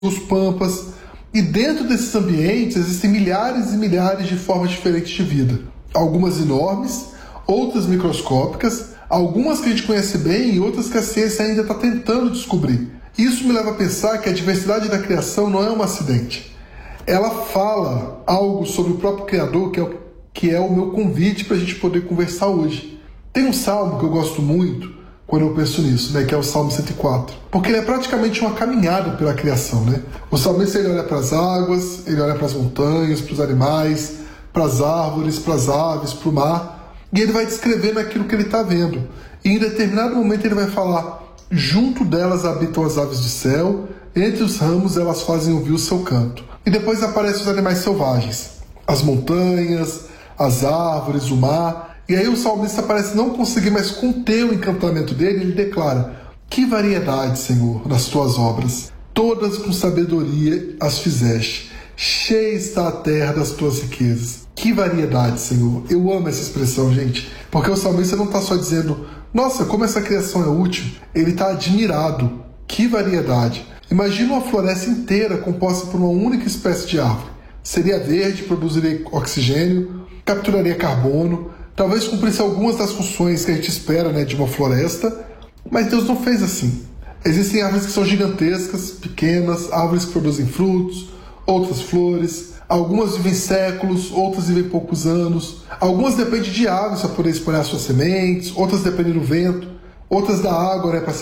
os pampas. E dentro desses ambientes existem milhares e milhares de formas diferentes de vida. Algumas enormes, outras microscópicas, algumas que a gente conhece bem e outras que a ciência ainda está tentando descobrir. Isso me leva a pensar que a diversidade da criação não é um acidente. Ela fala algo sobre o próprio Criador, que é o meu convite para a gente poder conversar hoje. Tem um salmo que eu gosto muito quando eu penso nisso, que é o Salmo 104. Porque ele é praticamente uma caminhada pela criação, O salmista, ele olha para as águas, ele olha para as montanhas, para os animais, para as árvores, para as aves, para o mar, e ele vai descrevendo aquilo que ele está vendo. E em determinado momento ele vai falar: junto delas habitam as aves de céu, entre os ramos elas fazem ouvir o seu canto. E depois aparecem os animais selvagens, as montanhas, as árvores, o mar. E aí o salmista parece não conseguir mais conter o encantamento dele. Ele declara: que variedade, Senhor, nas tuas obras, todas com sabedoria as fizeste, cheia está a terra das tuas riquezas. Que variedade, Senhor. Eu amo essa expressão, gente, porque o salmista não está só dizendo: nossa, como essa criação é útil. Ele está admirado. Que variedade. Imagina uma floresta inteira composta por uma única espécie de árvore. Seria verde, produziria oxigênio, capturaria carbono, talvez cumprisse algumas das funções que a gente espera, de uma floresta, mas Deus não fez assim. Existem árvores que são gigantescas, pequenas, árvores que produzem frutos, outras flores, algumas vivem séculos, outras vivem poucos anos, algumas dependem de aves para poder espalhar suas sementes, outras dependem do vento, outras da água para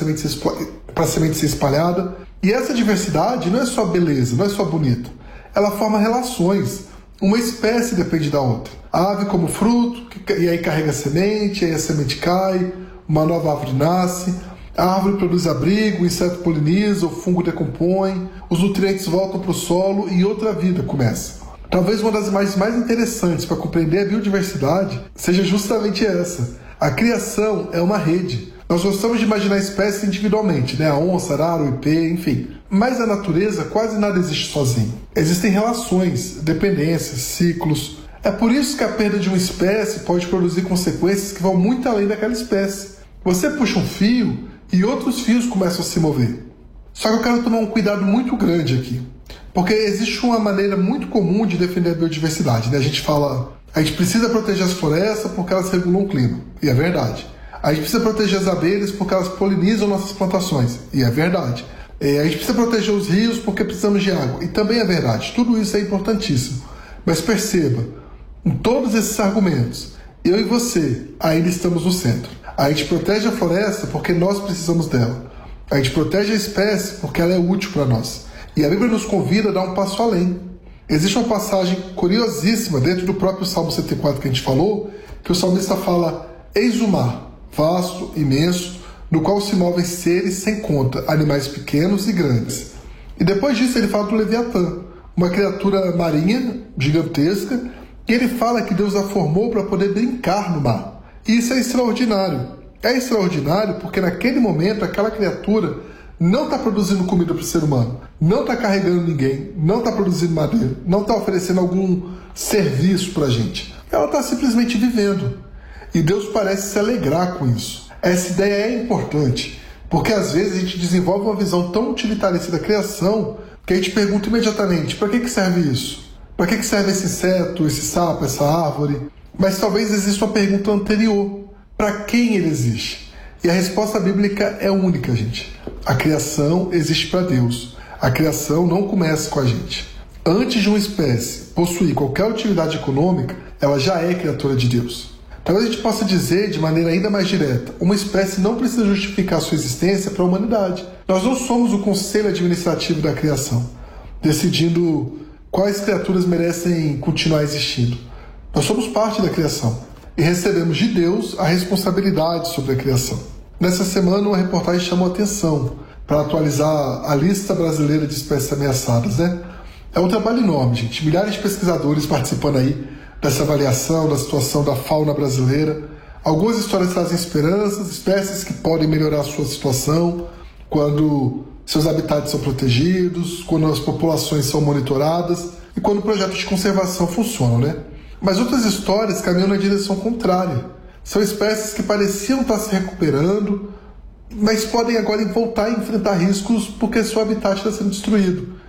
a semente ser espalhada. E essa diversidade não é só beleza, não é só bonita, ela forma relações. Uma espécie depende da outra. A ave como fruto, e aí carrega a semente, aí a semente cai, uma nova árvore nasce, a árvore produz abrigo, o inseto poliniza, o fungo decompõe, os nutrientes voltam para o solo e outra vida começa. Talvez uma das imagens mais interessantes para compreender a biodiversidade seja justamente essa. A criação é uma rede. Nós gostamos de imaginar espécies individualmente, a onça, arara, o ipê, enfim. Mas na natureza quase nada existe sozinho. Existem relações, dependências, ciclos. É por isso que a perda de uma espécie pode produzir consequências que vão muito além daquela espécie. Você puxa um fio e outros fios começam a se mover. Só que eu quero tomar um cuidado muito grande aqui. Porque existe uma maneira muito comum de defender a biodiversidade. A gente fala: a gente precisa proteger as florestas porque elas regulam o clima. E é verdade. A gente precisa proteger as abelhas porque elas polinizam nossas plantações. E é verdade. A gente precisa proteger os rios porque precisamos de água. E também é verdade. Tudo isso é importantíssimo. Mas perceba, em todos esses argumentos, eu e você ainda estamos no centro. A gente protege a floresta porque nós precisamos dela. A gente protege a espécie porque ela é útil para nós. E a Bíblia nos convida a dar um passo além. Existe uma passagem curiosíssima dentro do próprio Salmo 104 que a gente falou, que o salmista fala: eis o mar, vasto, imenso, no qual se movem seres sem conta, animais pequenos e grandes. E depois disso ele fala do Leviatã, uma criatura marinha, gigantesca, e ele fala que Deus a formou para poder brincar no mar. E isso é extraordinário. É extraordinário porque naquele momento aquela criatura não está produzindo comida para o ser humano, não está carregando ninguém, não está produzindo madeira, não está oferecendo algum serviço para a gente. Ela está simplesmente vivendo. E Deus parece se alegrar com isso. Essa ideia é importante, porque às vezes a gente desenvolve uma visão tão utilitarista da criação que a gente pergunta imediatamente: para que serve isso? Para que serve esse inseto, esse sapo, essa árvore? Mas talvez exista uma pergunta anterior: para quem ele existe? E a resposta bíblica é única, gente. A criação existe para Deus. A criação não começa com a gente. Antes de uma espécie possuir qualquer utilidade econômica, ela já é criatura de Deus. Talvez a gente possa dizer de maneira ainda mais direta: uma espécie não precisa justificar sua existência para a humanidade. Nós não somos o conselho administrativo da criação, decidindo quais criaturas merecem continuar existindo. Nós somos parte da criação e recebemos de Deus a responsabilidade sobre a criação. Nessa semana, uma reportagem chamou a atenção para atualizar a lista brasileira de espécies ameaçadas, É um trabalho enorme, gente. Milhares de pesquisadores participando aí dessa avaliação da situação da fauna brasileira. Algumas histórias trazem esperanças, espécies que podem melhorar a sua situação quando seus habitats são protegidos, quando as populações são monitoradas e quando projetos de conservação funcionam, Mas outras histórias caminham na direção contrária. São espécies que pareciam estar se recuperando, mas podem agora voltar a enfrentar riscos porque seu habitat está sendo destruído.